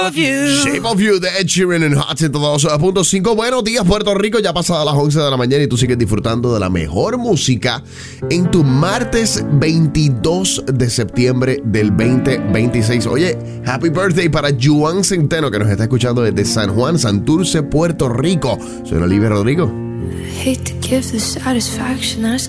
Shape of You de Ed Sheeran en Hot 102.5. Buenos días, Puerto Rico. Ya pasadas las 11 de la mañana y tú sigues disfrutando de la mejor música en tu martes 22 de septiembre del 2026. Oye, happy birthday para Juan Centeno, que nos está escuchando desde San Juan, Santurce, Puerto Rico. Soy Olivia Rodrigo. Hate to give the satisfaction, ask